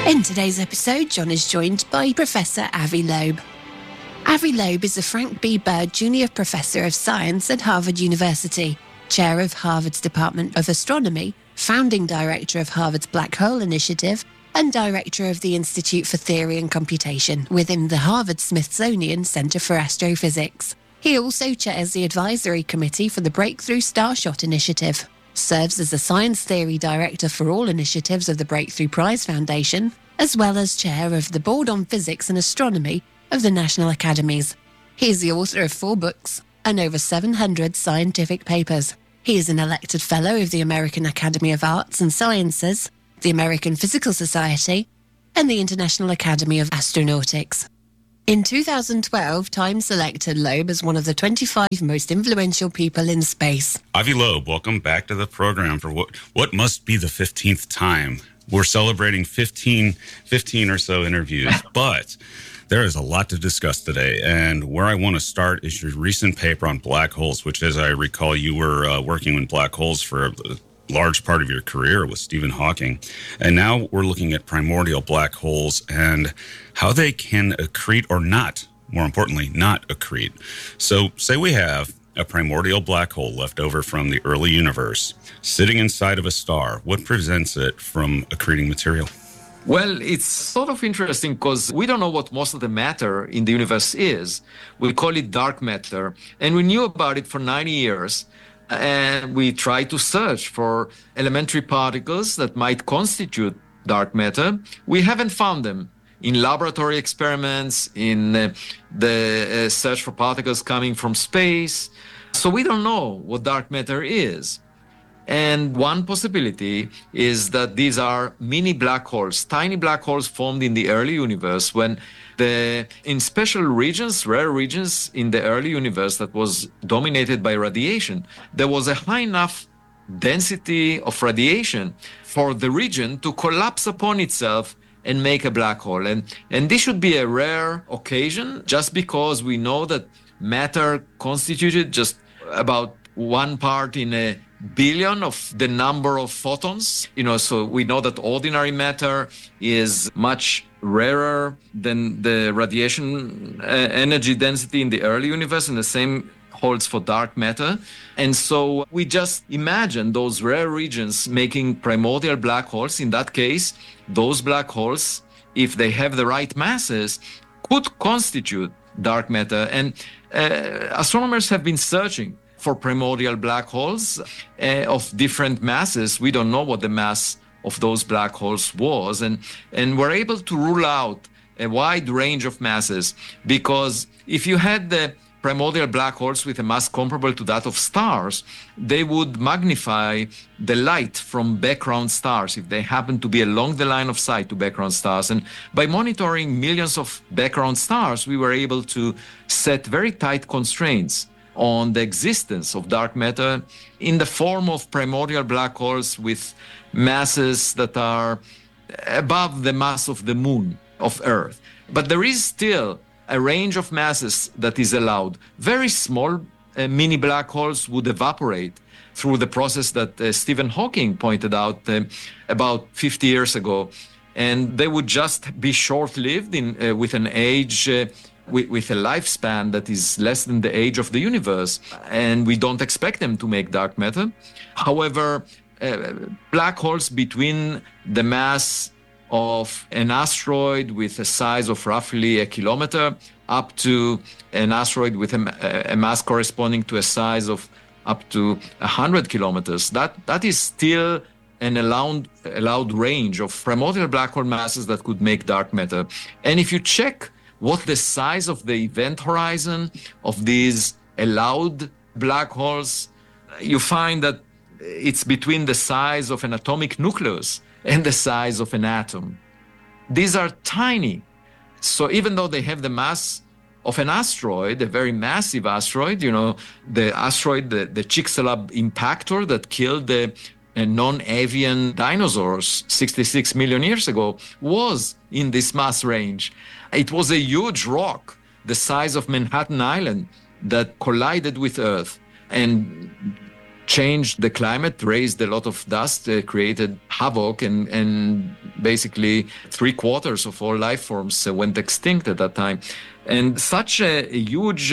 In today's episode, John is joined by Professor Avi Loeb. Avi Loeb is the Frank B. Bird Junior Professor of Science at Harvard University, Chair of Harvard's Department of Astronomy, Founding Director of Harvard's Black Hole Initiative, and Director of the Institute for Theory and Computation within the Harvard-Smithsonian Center for Astrophysics. He also chairs the Advisory Committee for the Breakthrough Starshot Initiative, serves as the Science Theory Director for all initiatives of the Breakthrough Prize Foundation, as well as Chair of the Board on Physics and Astronomy of the National Academies. He is the author of 4 books and over 700 scientific papers. He is an elected Fellow of the American Academy of Arts and Sciences, the American Physical Society, and the International Academy of Astronautics. In 2012, Time selected Loeb as one of the 25 most influential people in space. Avi Loeb, welcome back to the program for what must be the 15th time. We're celebrating 15 or so interviews, but there is a lot to discuss today. And where I want to start is your recent paper on black holes, which, as I recall, you were working on black holes for a large part of your career with Stephen Hawking. And now we're looking at primordial black holes and how they can accrete or not, more importantly, not accrete. So say we have a primordial black hole left over from the early universe sitting inside of a star. What prevents it from accreting material? Well, it's sort of interesting because we don't know what most of the matter in the universe is. We call it dark matter, and we knew about it for 90 years. And we try to search for elementary particles that might constitute dark matter. We haven't found them in laboratory experiments, in the search for particles coming from space. So we don't know what dark matter is. And one possibility is that these are mini black holes, tiny black holes formed in the early universe when in special regions, rare regions in the early universe that was dominated by radiation, there was a high enough density of radiation for the region to collapse upon itself and make a black hole. And this should be a rare occasion just because we know that matter constituted just about 1 part in a billion of the number of photons. So we know that ordinary matter is much rarer than the radiation energy density in the early universe, and the same holds for dark matter. And so we just imagine those rare regions making primordial black holes. In that case, those black holes, if they have the right masses, could constitute dark matter. And astronomers have been searching for primordial black holes of different masses. We don't know what the mass of those black holes was, and we're able to rule out a wide range of masses, because if you had the primordial black holes with a mass comparable to that of stars, they would magnify the light from background stars if they happen to be along the line of sight to background stars. And by monitoring millions of background stars, we were able to set very tight constraints on the existence of dark matter in the form of primordial black holes with masses that are above the mass of the moon of Earth. But there is still a range of masses that is allowed. Very small mini black holes would evaporate through the process that Stephen Hawking pointed out about 50 years ago. And they would just be short-lived with an age with a lifespan that is less than the age of the universe, and we don't expect them to make dark matter. However, black holes between the mass of an asteroid with a size of roughly 1 kilometer up to an asteroid with a mass corresponding to a size of up to 100 kilometers, that is still an allowed range of primordial black hole masses that could make dark matter. And if you check what the size of the event horizon of these allowed black holes, you find that it's between the size of an atomic nucleus and the size of an atom. These are tiny. So even though they have the mass of an asteroid, a very massive asteroid, the asteroid, the Chicxulub impactor that killed the non-avian dinosaurs 66 million years ago, was in this mass range. It was a huge rock, the size of Manhattan Island, that collided with Earth and changed the climate, raised a lot of dust, created havoc, and basically 3/4 of all life forms went extinct at that time. And such a huge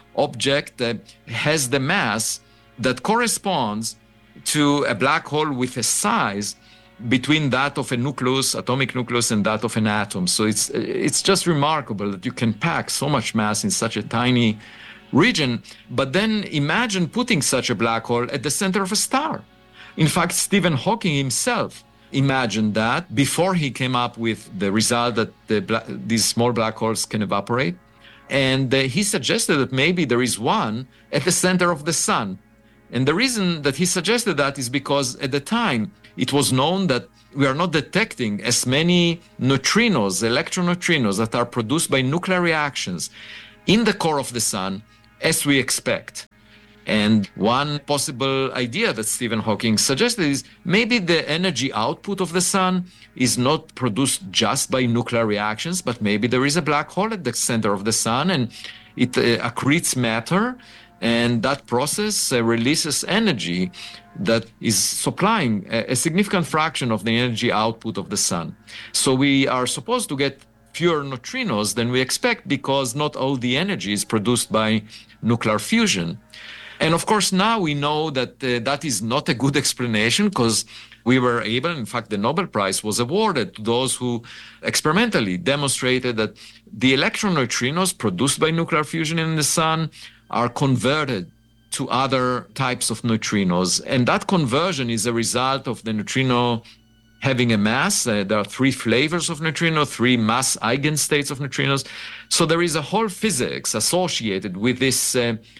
object has the mass that corresponds to a black hole with a size between that of a nucleus, atomic nucleus, and that of an atom. So it's just remarkable that you can pack so much mass in such a tiny region. But then imagine putting such a black hole at the center of a star. In fact, Stephen Hawking himself imagined that before he came up with the result that these small black holes can evaporate. And he suggested that maybe there is one at the center of the sun. And the reason that he suggested that is because at the time it was known that we are not detecting as many neutrinos, electron neutrinos that are produced by nuclear reactions in the core of the sun as we expect. And one possible idea that Stephen Hawking suggested is maybe the energy output of the sun is not produced just by nuclear reactions, but maybe there is a black hole at the center of the sun and it accretes matter. And that process releases energy that is supplying a significant fraction of the energy output of the sun. So we are supposed to get fewer neutrinos than we expect because not all the energy is produced by nuclear fusion. And of course, now we know that that is not a good explanation because we were able, in fact, the Nobel Prize was awarded to those who experimentally demonstrated that the electron neutrinos produced by nuclear fusion in the sun are converted to other types of neutrinos. And that conversion is a result of the neutrino having a mass. There are 3 flavors of neutrino, 3 mass eigenstates of neutrinos. So there is a whole physics associated with this,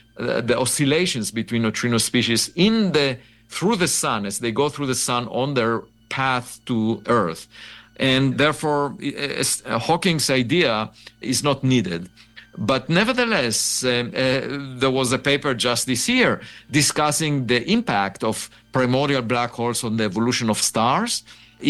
the oscillations between neutrino species through the sun, as they go through the sun on their path to Earth. And therefore, Hawking's idea is not needed. But nevertheless, there was a paper just this year discussing the impact of primordial black holes on the evolution of stars,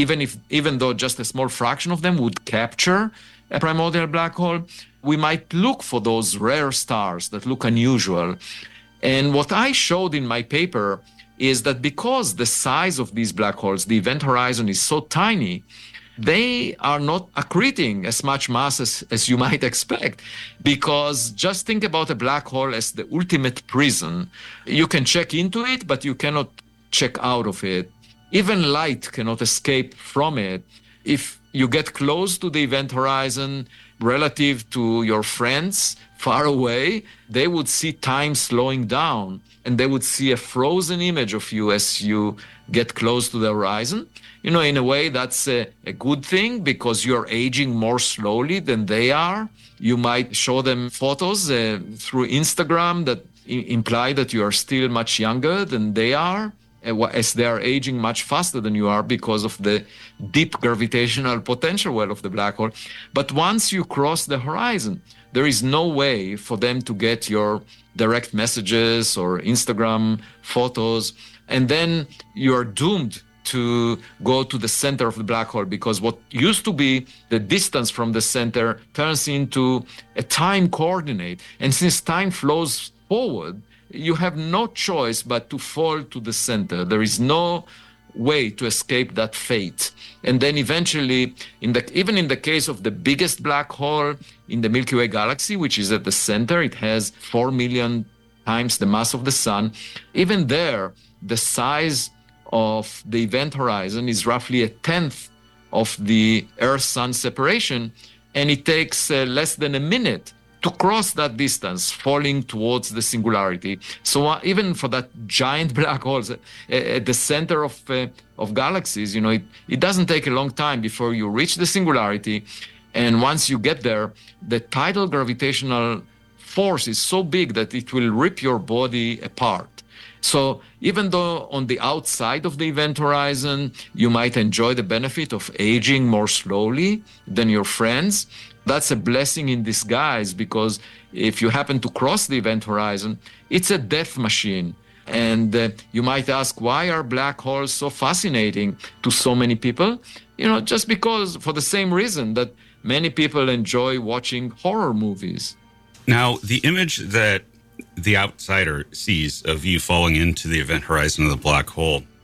even though just a small fraction of them would capture a primordial black hole. We might look for those rare stars that look unusual. And what I showed in my paper is that because the size of these black holes, the event horizon is so tiny, they are not accreting as much mass as you might expect, because just think about a black hole as the ultimate prison. You can check into it, but you cannot check out of it. Even light cannot escape from it. If you get close to the event horizon relative to your friends far away, they would see time slowing down and they would see a frozen image of you as you get close to the horizon. You know, in a way, that's a good thing because you're aging more slowly than they are. You might show them photos through Instagram that imply that you are still much younger than they are, as they are aging much faster than you are because of the deep gravitational potential well of the black hole. But once you cross the horizon, there is no way for them to get your direct messages or Instagram photos. And then you're doomed to go to the center of the black hole, because what used to be the distance from the center turns into a time coordinate. And since time flows forward, you have no choice but to fall to the center. There is no way to escape that fate. And then eventually, even in the case of the biggest black hole in the Milky Way galaxy, which is at the center, it has 4 million times the mass of the sun. Even there, the size of the event horizon is roughly 1/10 of the Earth-Sun separation, and it takes less than a minute to cross that distance, falling towards the singularity. So even for that giant black hole at the center of galaxies, you know, it doesn't take a long time before you reach the singularity. And once you get there, the tidal gravitational force is so big that it will rip your body apart. So even though on the outside of the event horizon, you might enjoy the benefit of aging more slowly than your friends, that's a blessing in disguise, because if you happen to cross the event horizon, it's a death machine. And you might ask, why are black holes so fascinating to so many people? You know, just because, for the same reason that many people enjoy watching horror movies. Now, the image that the outsider sees of you falling into the event horizon of the black hole,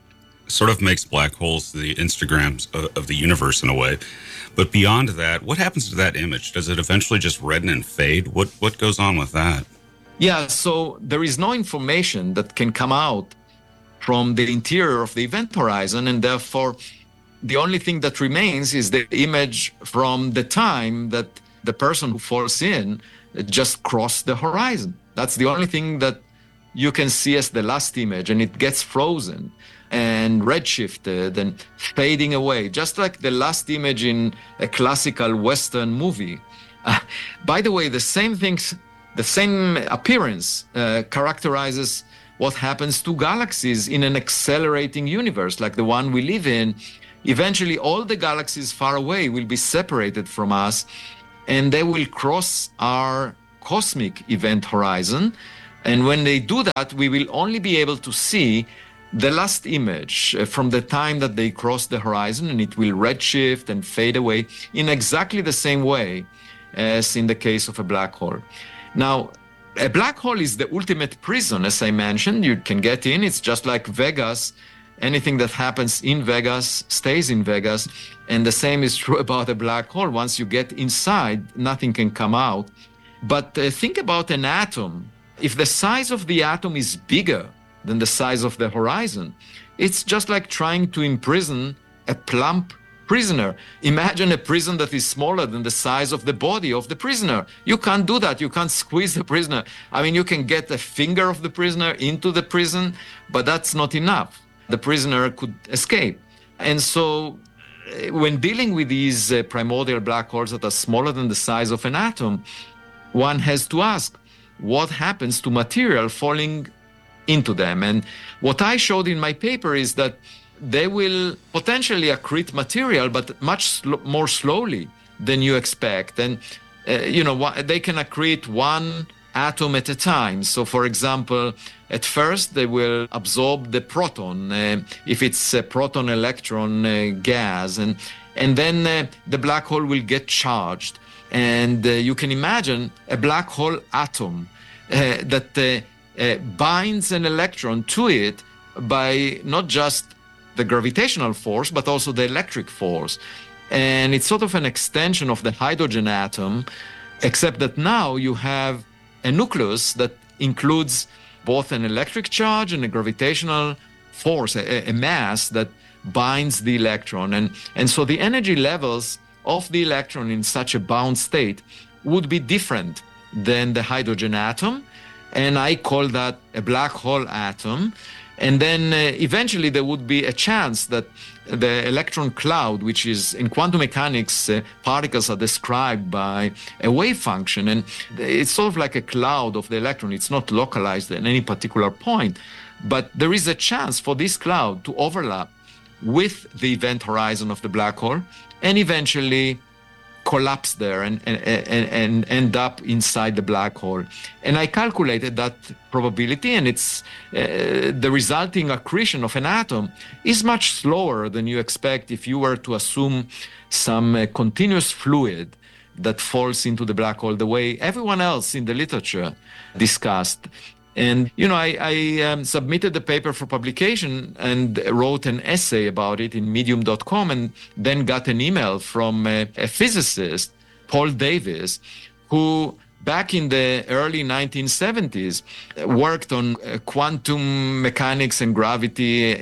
sort of makes black holes the Instagrams of the universe in a way. But beyond that, what happens to that image? Does it eventually just redden and fade? What goes on with that? Yeah, so there is no information that can come out from the interior of the event horizon, and therefore the only thing that remains is the image from the time that the person who falls in just crossed the horizon. That's the only thing that you can see as the last image, and it gets frozen and redshifted and fading away, just like the last image in a classical Western movie. By the way, the same things, the same appearance characterizes what happens to galaxies in an accelerating universe like the one we live in. Eventually, all the galaxies far away will be separated from us, and they will cross our cosmic event horizon. And when they do that, we will only be able to see the last image from the time that they cross the horizon, and it will redshift and fade away in exactly the same way as in the case of a black hole. Now, a black hole is the ultimate prison, as I mentioned. You can get in. It's just like Vegas. Anything that happens in Vegas stays in Vegas. And the same is true about a black hole. Once you get inside, nothing can come out. But think about an atom. If the size of the atom is bigger than the size of the horizon, it's just like trying to imprison a plump prisoner. Imagine a prison that is smaller than the size of the body of the prisoner. You can't do that. You can't squeeze the prisoner. I mean, you can get a finger of the prisoner into the prison, but that's not enough. The prisoner could escape. And so when dealing with these primordial black holes that are smaller than the size of an atom, one has to ask, what happens to material falling into them? And what I showed in my paper is that they will potentially accrete material, but much more slowly than you expect. And, they can accrete one atom at a time. So, for example, at first they will absorb the proton, if it's a proton-electron gas, and then the black hole will get charged. And you can imagine a black hole atom that binds an electron to it by not just the gravitational force, but also the electric force. And it's sort of an extension of the hydrogen atom, except that now you have a nucleus that includes both an electric charge and a gravitational force, a mass that binds the electron. And so the energy levels of the electron in such a bound state would be different than the hydrogen atom. And I call that a black hole atom. And then eventually there would be a chance that the electron cloud, which is in quantum mechanics, particles are described by a wave function. And it's sort of like a cloud of the electron. It's not localized at any particular point. But there is a chance for this cloud to overlap with the event horizon of the black hole and eventually collapse there and end up inside the black hole. And I calculated that probability, and it's the resulting accretion of an atom is much slower than you expect if you were to assume some continuous fluid that falls into the black hole the way everyone else in the literature discussed. And, I submitted the paper for publication and wrote an essay about it in medium.com, and then got an email from a physicist, Paul Davies, who back in the early 1970s worked on quantum mechanics and gravity.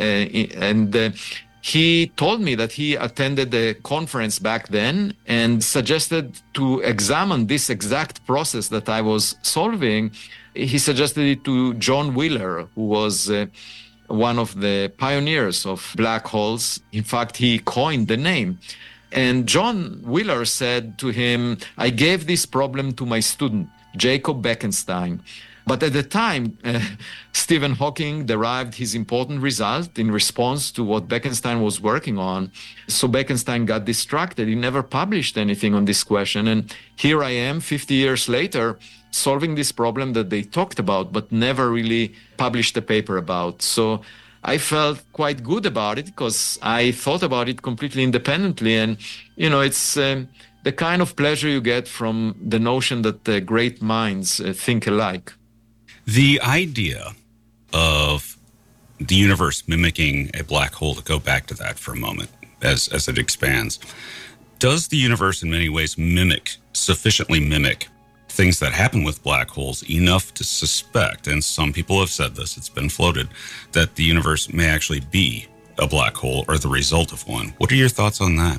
And he told me that he attended a conference back then and suggested to examine this exact process that I was solving. He suggested it to John Wheeler, who was one of the pioneers of black holes. In fact, he coined the name. And John Wheeler said to him, I gave this problem to my student, Jacob Bekenstein. But at the time, Stephen Hawking derived his important result in response to what Bekenstein was working on. So Bekenstein got distracted. He never published anything on this question. And here I am, 50 years later, solving this problem that they talked about, but never really published a paper about. So I felt quite good about it because I thought about it completely independently. And, it's the kind of pleasure you get from the notion that great minds think alike. The idea of the universe mimicking a black hole, to go back to that for a moment as it expands. Does the universe in many ways sufficiently mimic things that happen with black holes enough to suspect, and some people have said this, it's been floated, that the universe may actually be a black hole or the result of one? What are your thoughts on that?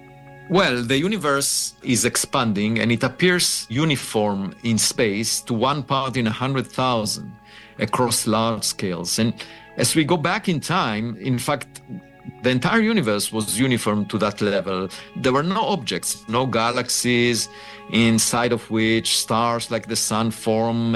Well, the universe is expanding and it appears uniform in space to 1 part in 100,000 across large scales. And as we go back in time, in fact, the entire universe was uniform to that level. There were no objects, no galaxies, inside of which stars like the sun form,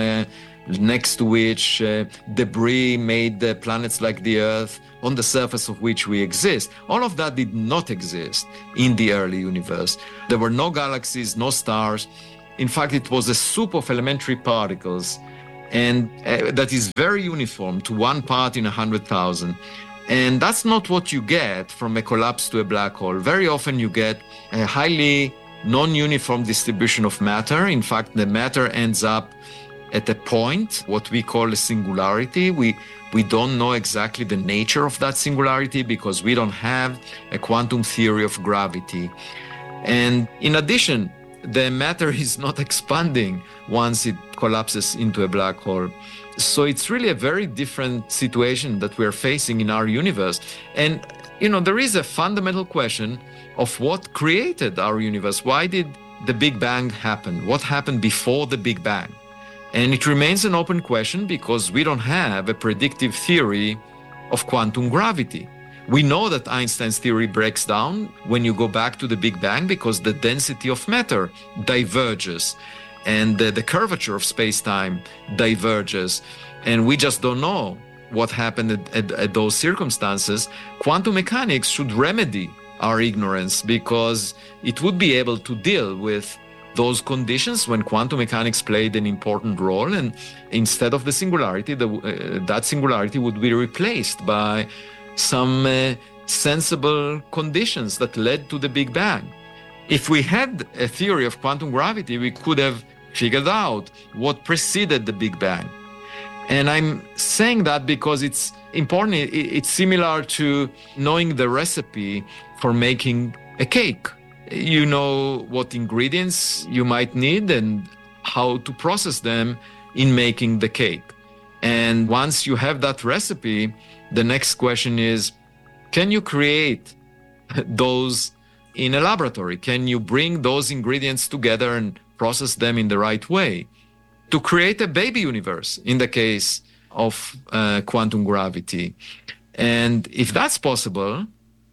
next to which debris made planets like the Earth, on the surface of which we exist. All of that did not exist in the early universe. There were no galaxies, no stars. In fact, it was a soup of elementary particles, and that is very uniform to 1 part in 100,000. And that's not what you get from a collapse to a black hole. Very often you get a highly non-uniform distribution of matter. In fact, the matter ends up at a point, what we call a singularity. We don't know exactly the nature of that singularity because we don't have a quantum theory of gravity. And in addition, the matter is not expanding once it collapses into a black hole. So it's really a very different situation that we're facing in our universe. And, there is a fundamental question of what created our universe. Why did the Big Bang happen? What happened before the Big Bang? And it remains an open question because we don't have a predictive theory of quantum gravity. We know that Einstein's theory breaks down when you go back to the Big Bang because the density of matter diverges and the curvature of space-time diverges. And we just don't know what happened at those circumstances. Quantum mechanics should remedy our ignorance because it would be able to deal with those conditions when quantum mechanics played an important role, and instead of the singularity, that singularity would be replaced by some sensible conditions that led to the Big Bang. If we had a theory of quantum gravity, we could have figured out what preceded the Big Bang. And I'm saying that because it's important. It's similar to knowing the recipe for making a cake. You know what ingredients you might need and how to process them in making the cake. And once you have that recipe, the next question is, can you create those in a laboratory? Can you bring those ingredients together and process them in the right way to create a baby universe in the case of quantum gravity? And if that's possible,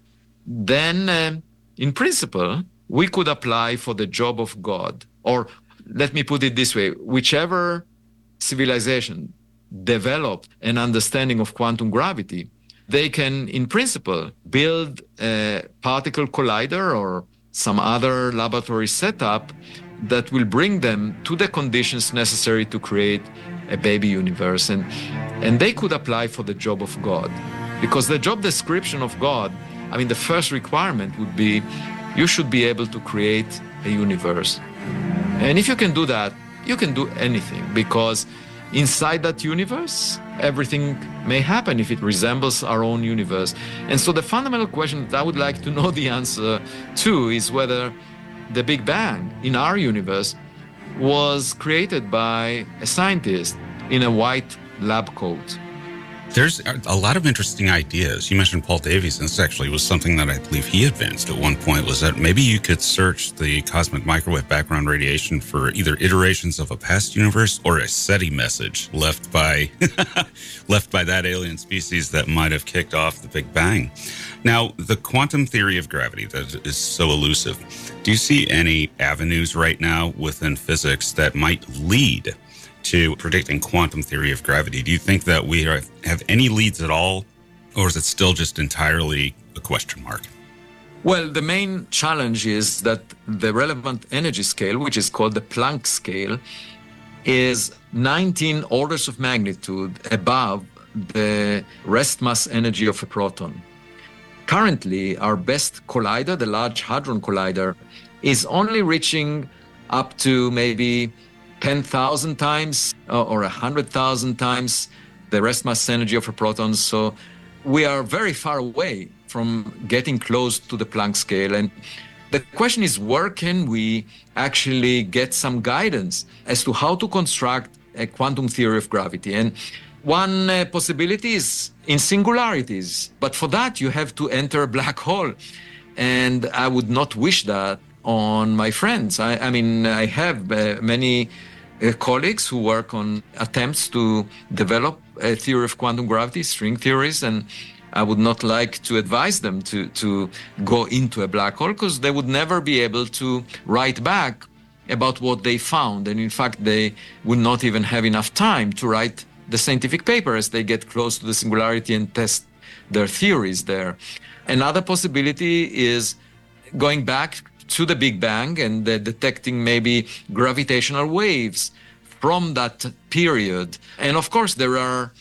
then in principle, we could apply for the job of God. Or let me put it this way, whichever civilization developed an understanding of quantum gravity, they can, in principle, build a particle collider or some other laboratory setup that will bring them to the conditions necessary to create a baby universe. And they could apply for the job of God. Because the job description of God, the first requirement would be you should be able to create a universe. And if you can do that, you can do anything, because inside that universe, everything may happen if it resembles our own universe. And so the fundamental question that I would like to know the answer to is whether the Big Bang in our universe was created by a scientist in a white lab coat. There's a lot of interesting ideas. You mentioned Paul Davies, and this actually was something that I believe he advanced at one point, was that maybe you could search the cosmic microwave background radiation for either iterations of a past universe or a SETI message left by that alien species that might have kicked off the Big Bang. Now, the quantum theory of gravity that is so elusive, do you see any avenues right now within physics that might lead to predicting quantum theory of gravity? Do you think that we have any leads at all, or is it still just entirely a question mark? Well, the main challenge is that the relevant energy scale, which is called the Planck scale, is 19 orders of magnitude above the rest mass energy of a proton. Currently, our best collider, the Large Hadron Collider, is only reaching up to maybe 10,000 times or 100,000 times the rest mass energy of a proton. So we are very far away from getting close to the Planck scale. And the question is, where can we actually get some guidance as to how to construct a quantum theory of gravity? And one possibility is in singularities, but for that you have to enter a black hole. And I would not wish that on my friends. I mean, I have many colleagues who work on attempts to develop a theory of quantum gravity, string theories, and I would not like to advise them to go into a black hole, because they would never be able to write back about what they found. And in fact, they would not even have enough time to write the scientific paper as they get close to the singularity and test their theories there. Another possibility is going back to the Big Bang and detecting maybe gravitational waves from that period. And of course, there are